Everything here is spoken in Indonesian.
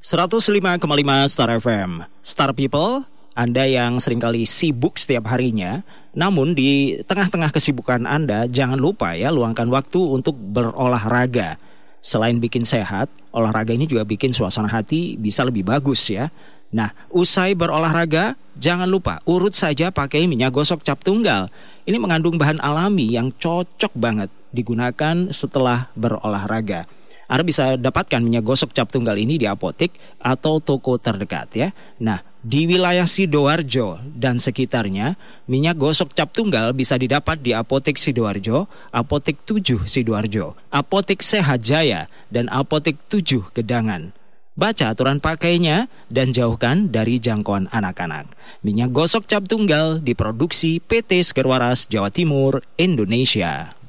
105,5 Star FM. Star People, Anda yang seringkali sibuk setiap harinya, namun di tengah-tengah kesibukan Anda, jangan lupa ya luangkan waktu untuk berolahraga. Selain bikin sehat, olahraga ini juga bikin suasana hati bisa lebih bagus ya. Nah, usai berolahraga, jangan lupa urut saja pakai minyak gosok cap tunggal. Ini mengandung bahan alami yang cocok banget digunakan setelah berolahraga. Anda bisa dapatkan minyak gosok cap tunggal ini di apotek atau toko terdekat ya. Nah, di wilayah Sidoarjo dan sekitarnya, minyak gosok cap tunggal bisa didapat di Apotek Sidoarjo, Apotek 7 Sidoarjo, Apotek Sehat Jaya, dan Apotek 7 Gedangan. Baca aturan pakainya dan jauhkan dari jangkauan anak-anak. Minyak gosok cap tunggal diproduksi PT Segerwaras Jawa Timur, Indonesia.